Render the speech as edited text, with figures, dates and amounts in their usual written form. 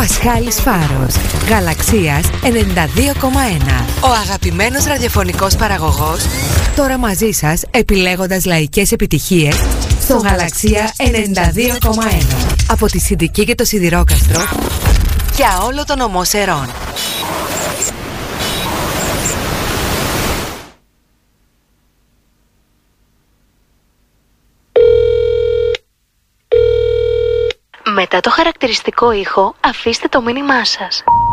Πασχάλης Φάρος, Γαλαξίας 92,1. Ο αγαπημένος ραδιοφωνικός παραγωγός, τώρα μαζί σας επιλέγοντας λαϊκές επιτυχίες στο Γαλαξία 92,1. Από τη Συντική και το Σιδηρόκαστρο για όλο τον ομό Σερών. Μετά το χαρακτηριστικό ήχο, αφήστε το μήνυμά σας.